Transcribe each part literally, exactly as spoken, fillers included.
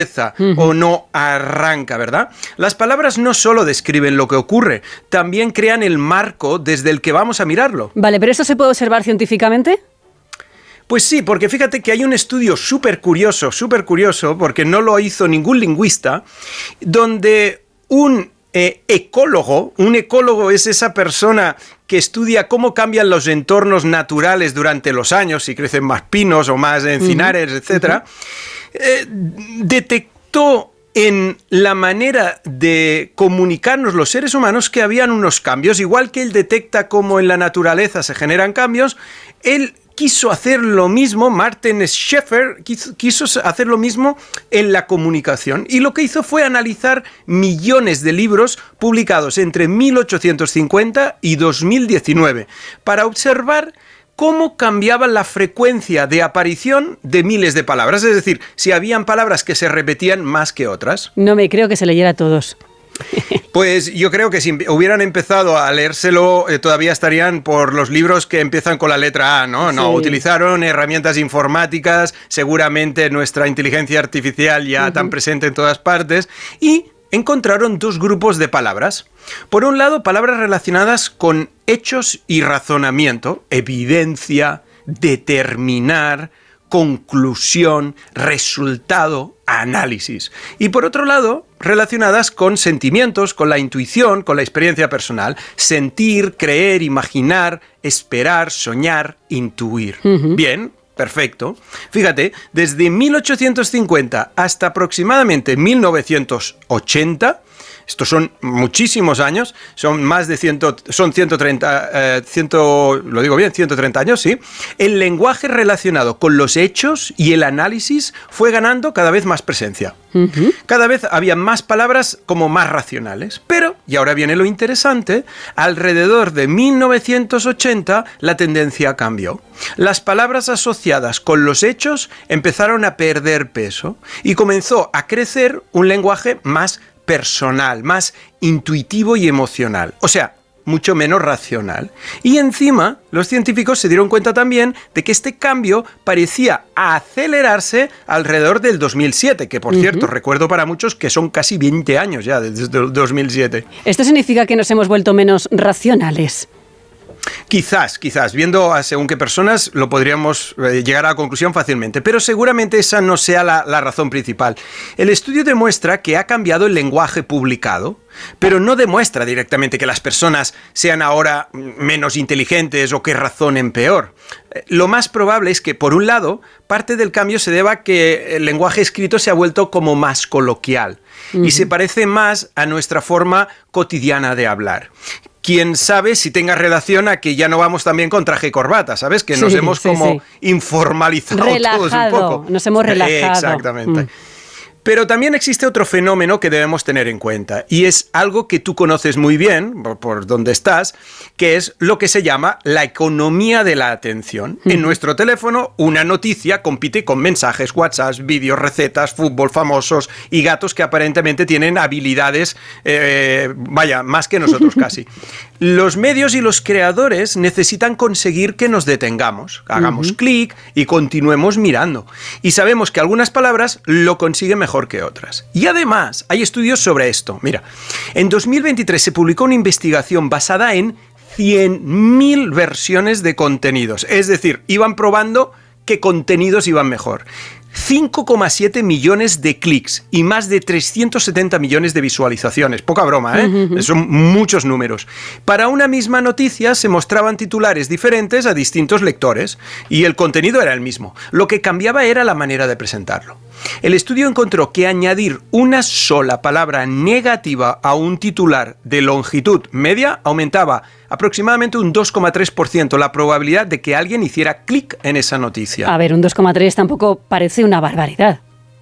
Uh-huh. O no arranca, ¿verdad? Las palabras no solo describen lo que ocurre, también crean el marco desde el que vamos a mirarlo. Vale, ¿pero eso se puede observar científicamente? Pues sí, porque fíjate que hay un estudio súper curioso, súper curioso, porque no lo hizo ningún lingüista, donde un eh, ecólogo, un ecólogo es esa persona que estudia cómo cambian los entornos naturales durante los años, si crecen más pinos o más encinares, uh-huh. etcétera, uh-huh. Eh, detectó en la manera de comunicarnos los seres humanos que habían unos cambios, igual que él detecta cómo en la naturaleza se generan cambios, él quiso hacer lo mismo, Martin Scheffer quiso, quiso hacer lo mismo en la comunicación, y lo que hizo fue analizar millones de libros publicados entre mil ochocientos cincuenta y dos mil diecinueve para observar cómo cambiaba la frecuencia de aparición de miles de palabras, es decir, si habían palabras que se repetían más que otras. No me creo que se leyera a todos. Pues yo creo que si hubieran empezado a leérselo, eh, todavía estarían por los libros que empiezan con la letra A, ¿no? No, sí. Utilizaron herramientas informáticas, seguramente nuestra inteligencia artificial ya uh-huh. tan presente en todas partes, y encontraron dos grupos de palabras. Por un lado, palabras relacionadas con hechos y razonamiento, evidencia, determinar, conclusión, resultado, análisis. Y por otro lado, relacionadas con sentimientos, con la intuición, con la experiencia personal, sentir, creer, imaginar, esperar, soñar, intuir. Uh-huh. Bien. Perfecto. Fíjate, desde mil ochocientos cincuenta hasta aproximadamente mil novecientos ochenta, estos son muchísimos años, son más de cien, son ciento treinta, eh, cien, lo digo bien, ciento treinta años, sí. El lenguaje relacionado con los hechos y el análisis fue ganando cada vez más presencia. Uh-huh. Cada vez había más palabras como más racionales, pero, y ahora viene lo interesante, alrededor de mil novecientos ochenta la tendencia cambió. Las palabras asociadas con los hechos empezaron a perder peso y comenzó a crecer un lenguaje más personal, más intuitivo y emocional. O sea, mucho menos racional. Y encima, los científicos se dieron cuenta también de que este cambio parecía acelerarse alrededor del dos mil siete, que por uh-huh. cierto, recuerdo para muchos que son casi veinte años ya desde el dos mil siete. ¿Esto significa que nos hemos vuelto menos racionales? Quizás, quizás, viendo a según qué personas lo podríamos eh, llegar a la conclusión fácilmente, pero seguramente esa no sea la, la razón principal. El estudio demuestra que ha cambiado el lenguaje publicado, pero no demuestra directamente que las personas sean ahora menos inteligentes o que razonen peor. Lo más probable es que, por un lado, parte del cambio se deba a que el lenguaje escrito se ha vuelto como más coloquial uh-huh. y se parece más a nuestra forma cotidiana de hablar. Quién sabe si tenga relación a que ya no vamos también con traje y corbata, ¿sabes? Que nos sí, hemos sí, como sí. informalizado relajado, todos un poco. Nos hemos relajado. Exactamente. Mm. Pero también existe otro fenómeno que debemos tener en cuenta, y es algo que tú conoces muy bien, por, por donde estás, que es lo que se llama la economía de la atención. Mm. En nuestro teléfono, una noticia compite con mensajes, WhatsApp, vídeos, recetas, fútbol, famosos y gatos que aparentemente tienen habilidades, eh, vaya, más que nosotros casi. Los medios y los creadores necesitan conseguir que nos detengamos, hagamos uh-huh. clic y continuemos mirando. Y sabemos que algunas palabras lo consiguen mejor que otras. Y además, hay estudios sobre esto. Mira, en dos mil veintitrés se publicó una investigación basada en cien mil versiones de contenidos. Es decir, iban probando qué contenidos iban mejor. cinco coma siete millones de clics y más de trescientos setenta millones de visualizaciones. Poca broma, ¿eh? Uh-huh. Son muchos números. Para una misma noticia se mostraban titulares diferentes a distintos lectores y el contenido era el mismo. Lo que cambiaba era la manera de presentarlo. El estudio encontró que añadir una sola palabra negativa a un titular de longitud media aumentaba aproximadamente un dos coma tres por ciento la probabilidad de que alguien hiciera clic en esa noticia. A ver, un dos coma tres tampoco parece una barbaridad.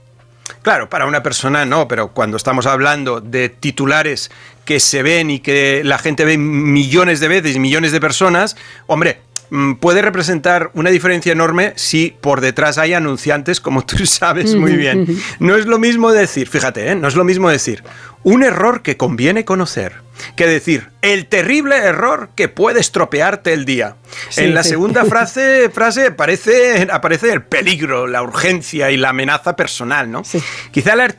Claro, para una persona no, pero cuando estamos hablando de titulares que se ven y que la gente ve millones de veces, millones de personas, hombre, puede representar una diferencia enorme si por detrás hay anunciantes, como tú sabes muy bien. No es lo mismo decir, fíjate, ¿eh? no es lo mismo decir un error que conviene conocer que decir el terrible error que puede estropearte el día. Sí, en la sí. segunda frase, frase aparece, aparece el peligro, la urgencia y la amenaza personal, ¿no? Sí. Quizá el